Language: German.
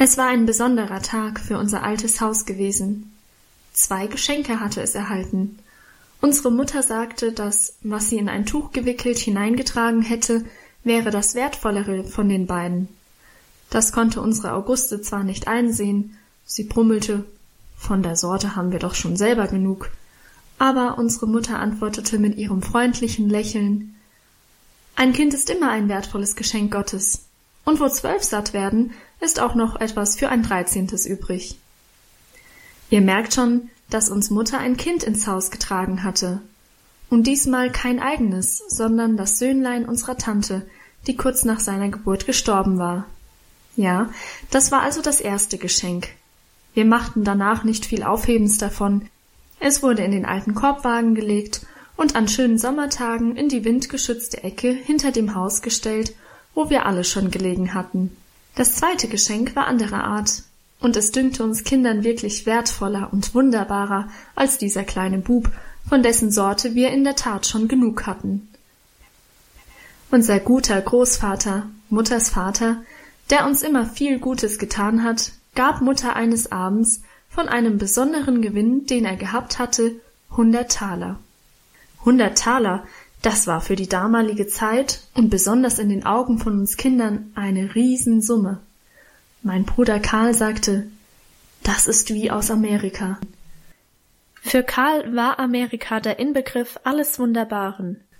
Es war ein besonderer Tag für unser altes Haus gewesen. 2 Geschenke hatte es erhalten. Unsere Mutter sagte, dass, was sie in ein Tuch gewickelt hineingetragen hätte, wäre das Wertvollere von den beiden. Das konnte unsere Auguste zwar nicht einsehen, sie brummelte, von der Sorte haben wir doch schon selber genug, aber unsere Mutter antwortete mit ihrem freundlichen Lächeln: Ein Kind ist immer ein wertvolles Geschenk Gottes, und wo 12 satt werden, ist auch noch etwas für ein 13. übrig. Ihr merkt schon, dass uns Mutter ein Kind ins Haus getragen hatte. Und diesmal kein eigenes, sondern das Söhnlein unserer Tante, die kurz nach seiner Geburt gestorben war. Ja, das war also das erste Geschenk. Wir machten danach nicht viel Aufhebens davon. Es wurde in den alten Korbwagen gelegt und an schönen Sommertagen in die windgeschützte Ecke hinter dem Haus gestellt, wo wir alle schon gelegen hatten. Das zweite Geschenk war anderer Art, und es dünkte uns Kindern wirklich wertvoller und wunderbarer als dieser kleine Bub, von dessen Sorte wir in der Tat schon genug hatten. Unser guter Großvater, Mutters Vater, der uns immer viel Gutes getan hat, gab Mutter eines Abends von einem besonderen Gewinn, den er gehabt hatte, 100 Taler. 100 Taler, das war für die damalige Zeit und besonders in den Augen von uns Kindern eine Riesensumme. Mein Bruder Karl sagte, das ist wie aus Amerika. Für Karl war Amerika der Inbegriff alles Wunderbaren.